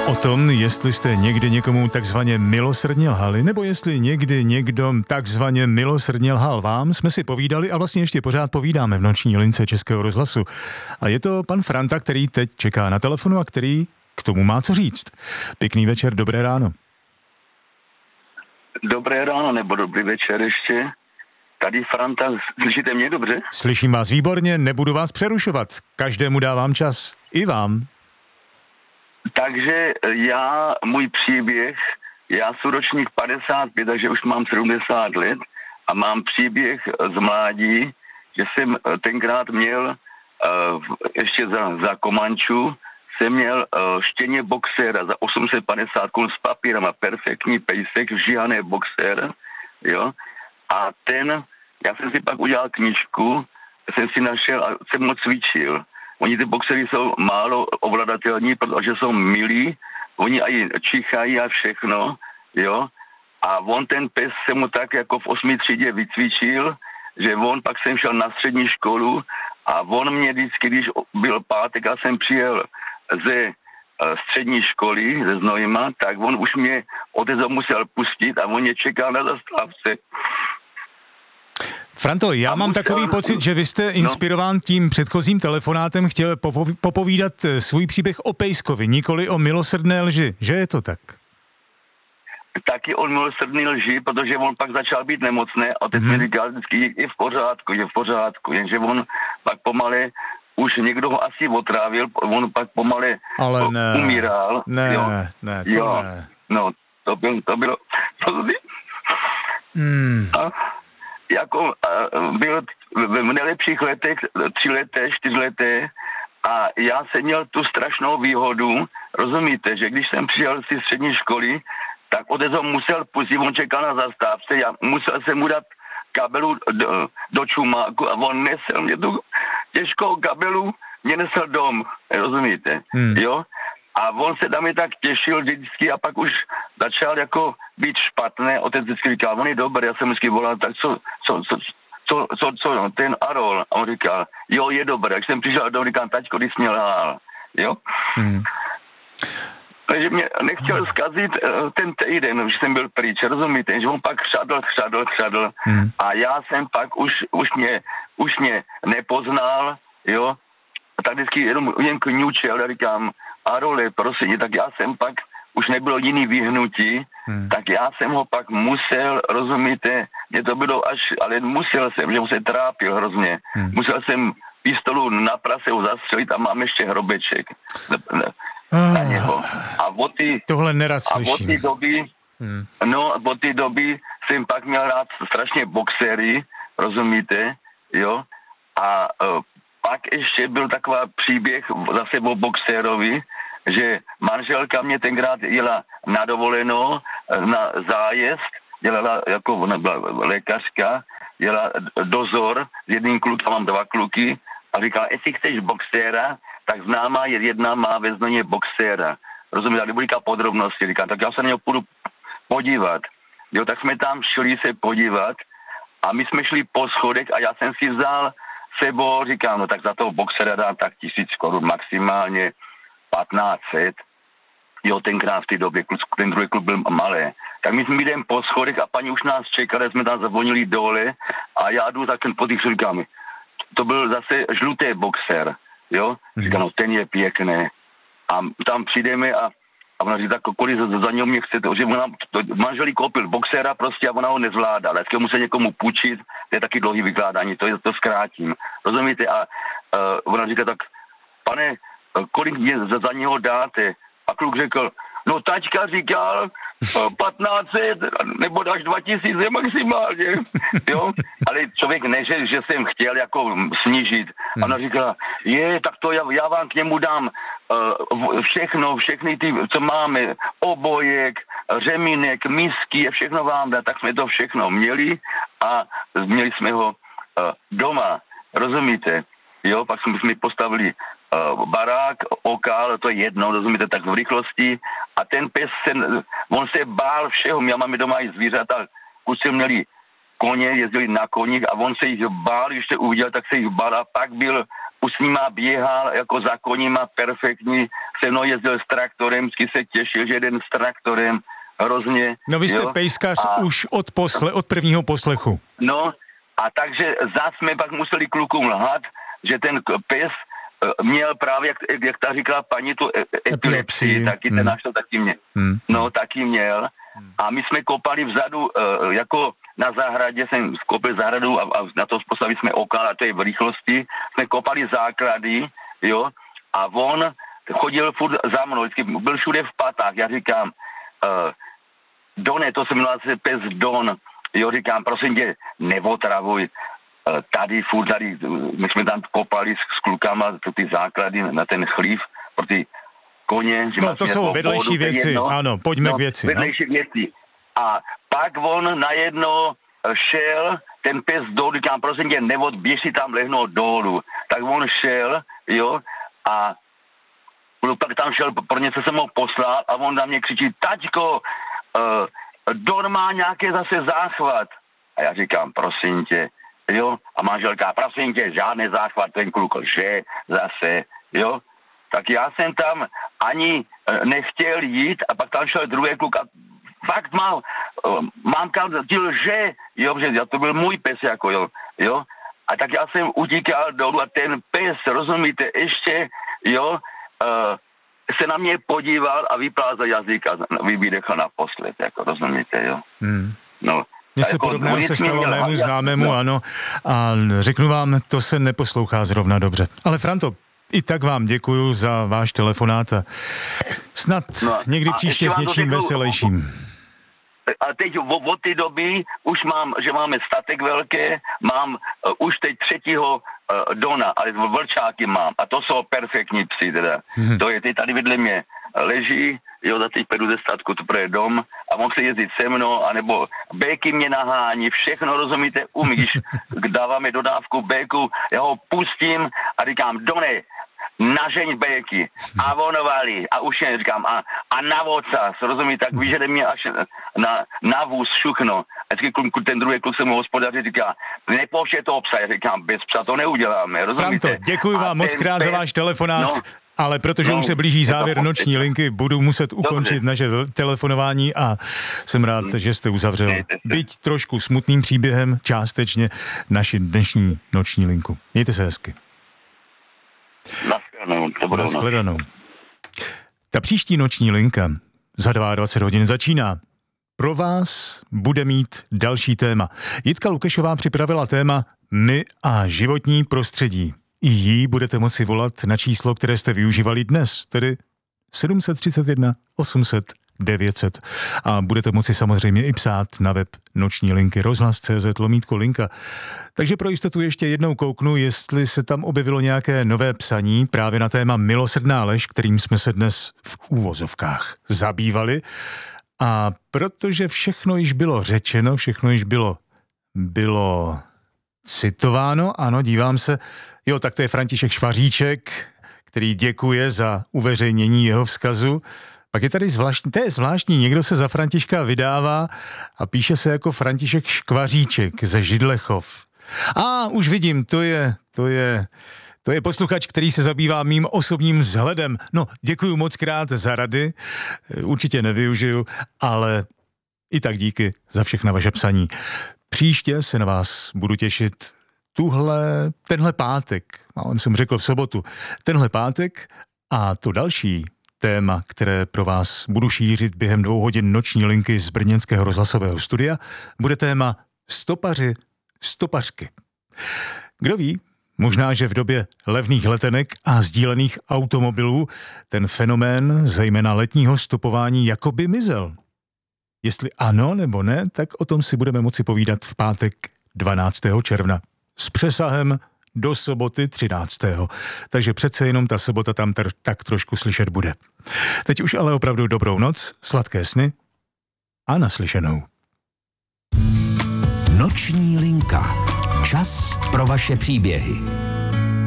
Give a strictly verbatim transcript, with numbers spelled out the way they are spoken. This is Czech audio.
O tom, jestli jste někdy někomu takzvaně milosrdně lhali, nebo jestli někdy někdo takzvaně milosrdně lhal vám, jsme si povídali a vlastně ještě pořád povídáme v noční lince Českého rozhlasu. A je to pan Franta, který teď čeká na telefonu a který k tomu má co říct. Pěkný večer, dobré ráno. Dobré ráno, nebo dobrý večer ještě. Tady Franta, slyšíte mě dobře? Slyším vás výborně, nebudu vás přerušovat. Každému dávám čas. I vám. Takže já, můj příběh, já jsem ročník padesát pět, takže už mám sedmdesát let a mám příběh z mládí, že jsem tenkrát měl, uh, ještě za, za Komanču, jsem měl uh, štěně boxera za osm set padesát korun s papírama, perfektní pejsek, vžíhaný boxer, jo. A ten, já jsem si pak udělal knížku, jsem si našel a jsem moc cvičil. Oni ty boxery jsou málo ovladatelní, protože jsou milí, oni aj čichají a všechno, jo. A on ten pes se mu tak jako v osmý třídě vycvičil, že on pak jsem šel na střední školu a on mě vždycky, když byl pátek a jsem přijel ze střední školy, ze Znojma, tak on už mě otec musel pustit a on mě čekal na zastávce. Franto, já mám musel... takový pocit, že vy jste inspirován tím předchozím telefonátem chtěl popo- popovídat svůj příběh o pejskovi, nikoli o milosrdné lži, že je to tak? Taky o milosrdný lži, protože on pak začal být nemocný a teď hmm. mi říkal vždycky, je v pořádku, je v pořádku, jenže on pak pomale, už někdo ho asi otrávil, on pak pomale Ale ne, umíral. Ne, jo. ne, to jo. ne. No, to bylo, to bylo, hmm. a jako byl v nejlepších letech, tři leté, čtyři leté a já jsem měl tu strašnou výhodu, rozumíte, že když jsem přijel z střední školy, tak otec ho musel pustit, on čekal na zastávce, já musel jsem mu dát kabelu do, do čumáku a on nesel mě tu těžkou kabelu, mě nesel dom, rozumíte, hmm. jo? A on se tam je tak těšil vždycky a pak už začal jako být špatné. Otec vždycky říkal, on je dobrý, já jsem vždycky volal, tak co, co, co, co, co, co ten Arol? A on říkal, jo, je dobrý. Jak jsem přišel do říkám, taťko, když mě lhal, jo? Hmm. Takže mě nechtěl zkazit uh, ten týden, že jsem byl pryč, rozumíte, že on pak chřadl, chřadl, chřadl hmm. a já jsem pak už, už, mě, už mě nepoznal, jo? A tak vždycky jenom jen kňučel a říkám, Arole, prosím, tak já jsem pak, už nebylo jiný vyhnutí, hmm. tak já jsem ho pak musel, rozumíte, mě to bylo až, ale musel jsem, že mu se trápil hrozně. Hmm. Musel jsem pistolu na prase ho zastřelit a mám ještě hrobeček na něho. A od ty, Tohle nerad slyším. A od té doby, hmm. no, od té doby jsem pak měl rád strašně boxery, rozumíte, jo, a uh, pak ještě byl takový příběh zase o boxerovi, že manželka mě tenkrát jela na dovolenou, na zájezd, dělala jako lékařka, jela dozor s jedním klukem, mám dva kluky a říkala, jestli chceš boxéra, tak známá je jedna má ve Znojmě boxéra. Rozumíte, tady byly podrobnosti, říká, tak já se na něho půjdu podívat. Jo, tak jsme tam šli se podívat a my jsme šli po schodech a já jsem si vzal sebou, říkám, no tak za toho boxera dám tak tisíc korun, maximálně patnáct set. Jo, tenkrát v té době, ten druhý klub byl malý. Tak my jsme jdem po schodech a paní už nás čekali, jsme tam zavonili dole a já jdu tak po těch říkám, to byl zase žlutý boxer, jo. Říkám, no ten je pěkný. A tam přijdeme a a ona říká, kolik za, za něho mě chcete, že ona, to, manželí koupil boxera prostě a ona ho nezvládá, ale když musel někomu půjčit, to je taky dlouhý vykládání, to, je, to zkrátím, rozumíte? A uh, ona říká, tak pane, kolik mě za, za něho dáte? A kluk řekl, no taťka říkal patnáct set, nebo dáš dva tisíce maximálně, jo? Ale člověk neřekl, že jsem chtěl jako snížit. A ona říkala, je, tak to já, já vám k němu dám uh, všechno, všechny ty, co máme, obojek, řemínek, misky, všechno vám dá. Tak jsme to všechno měli a měli jsme ho uh, doma, rozumíte? Jo, pak jsme, jsme postavili uh, barák, okál, to je jedno, rozumíte, tak v rychlosti. A ten pes, se, on se bál všeho. My máme doma i zvířata, kluci měli koně, jezdili na koních a on se jich bál, když to uviděl, tak se jich bál a pak byl už s nima běhal jako za koníma perfektní, se mnou jezdil s traktorem, vždycky se těšil, že jeden s traktorem, hrozně. No vy jste jo? pejskař a, už od, posle, od prvního poslechu. No a takže zás jsme pak museli klukům lhat, že ten pes měl právě, jak, jak ta říkala paní, tu epilepsii, epilepsii. taky ten hmm. náš to taky měl. Hmm. No taky měl. A my jsme kopali vzadu, jako na zahradě, jsem skopil zahradu a, a na to postavili jsme okal, a to je v rychlosti, jsme kopali základy, jo, a on chodil furt za mnou, vždycky byl všude v patách, já říkám, uh, Done, to se jmenoval se pes Don, jo, říkám, prosím tě, neotravuj, uh, tady furt, tady, my jsme tam kopali s, s klukama ty základy na ten chlív, pro ty koně. No to jsou vedlejší vodu, věci, jedno, ano, pojďme no, k věci. Vedlejší no? věci. A pak on najednou šel, ten pes dolů, říkám, prosím tě, nevod, běž si tam lehnout dolů. Tak on šel, jo, a pak tam šel, pro něco jsem ho poslal a on na mě křičí, taťko, uh, Don má nějaké zase záchvat. A já říkám, prosím tě, jo, a manželka, prosím tě, žádný záchvat, ten kluk lže zase, jo. Tak já jsem tam ani nechtěl jít a pak tam šel druhý kluk a fakt mám, mámka ti lže, jo, že to byl můj pes, jako jo, jo. A tak já jsem utíkal dolů a ten pes, rozumíte, ještě, jo, uh, se na mě podíval a vyplázal jazyk a vybídechal naposled, jako rozumíte, jo. Hmm. No. Něco jako, podobného se stalo mému známému, no. Ano, a řeknu vám, to se neposlouchá zrovna dobře. Ale Franto, i tak vám děkuju za váš telefonát a snad no, někdy příště s něčím veselějším. A teď od té doby už mám, že máme statek velké, mám uh, už teď třetího uh, Dona, ale vlčáky mám a to jsou perfektní psi teda. Hmm. To je, teď tady vedle mě leží, jo, za teď půjdu ze statku, to je dom a on se jezdit se mnou, anebo béky mě nahání, všechno, rozumíte, umíš, dáváme dodávku béku, já ho pustím a říkám, Done, nažeň béky a on valí a už jen říkám a, a na vocas, rozumíte, tak vyžede mě až na, na vůz šuchno. A vždycky ten druhý kluk se mu hospodaři říká, nepouště to psa, já říkám, bez psa to neuděláme, rozumíte. Franto, děkuji vám moc krát za váš telefonát. No, ale protože no, už se blíží závěr noční linky, budu muset ukončit Dobře. naše telefonování a jsem rád, hmm. že jste uzavřel, byť trošku smutným příběhem, částečně naši dnešní noční linku. Mějte se hezky. Nashledanou. Ta příští noční linka za dvacet dva hodin začíná. Pro vás bude mít další téma. Jitka Lukešová připravila téma My a životní prostředí. I jí budete moci volat na číslo, které jste využívali dnes, tedy sedm set třicet jedna osm set devět set. A budete moci samozřejmě i psát na web noční linky rozhlas tečka cé zet lomítko linka. Takže pro jistotu ještě jednou kouknu, jestli se tam objevilo nějaké nové psaní právě na téma milosrdná lež, kterým jsme se dnes v úvozovkách zabývali. A protože všechno již bylo řečeno, všechno již bylo, bylo citováno, ano, dívám se, jo, tak to je František Švaříček, který děkuje za uveřejnění jeho vzkazu. Pak je tady zvláštní, to je zvláštní, někdo se za Františka vydává a píše se jako František Škvaříček ze Židlechov. A už vidím, to je, to je, to je posluchač, který se zabývá mým osobním vzhledem. No, děkuju moc krát za rady, určitě nevyužiju, ale i tak díky za všechna vaše psaní. Příště se na vás budu těšit tuhle, tenhle pátek, ale jsem řekl v sobotu, tenhle pátek a to další téma, které pro vás budu šířit během dvou hodin noční linky z brněnského rozhlasového studia, bude téma stopaři, stopařky. Kdo ví, možná, že v době levných letenek a sdílených automobilů ten fenomén, zejména letního stopování, jakoby mizel. Jestli ano nebo ne, tak o tom si budeme moci povídat v pátek dvanáctého června. S přesahem do soboty třináctého Takže přece jenom ta sobota tam tr- tak trošku slyšet bude. Teď už ale opravdu dobrou noc, sladké sny a naslyšenou. Noční linka. Čas pro vaše příběhy.